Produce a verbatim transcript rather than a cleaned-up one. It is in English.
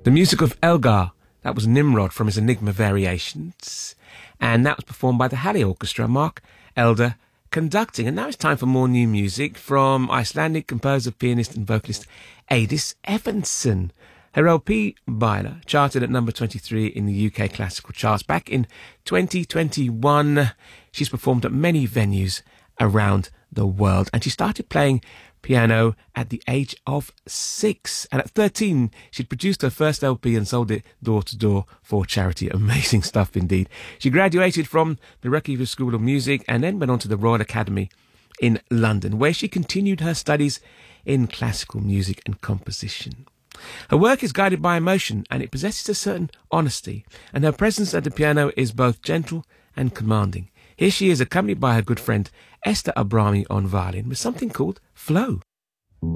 The music of Elgar, that was Nimrod from his Enigma Variations, and that was performed by the Halley Orchestra, Mark Elder conducting. And now it's time for more new music from Icelandic composer, pianist and vocalist Eidís Evansson. Her L P, Byla, charted at number twenty-three in the U K classical charts back in twenty twenty-one. She's performed at many venues around the world, and she started playing piano at the age of six. And at thirteen, she'd produced her first L P and sold it door to door for charity. Amazing stuff indeed. She graduated from the Reykjavik School of Music and then went on to the Royal Academy in London, where she continued her studies in classical music and composition. Her work is guided by emotion, and it possesses a certain honesty, and her presence at the piano is both gentle and commanding. Here she is, accompanied by her good friend Esther Abrami on violin, with something called Flow.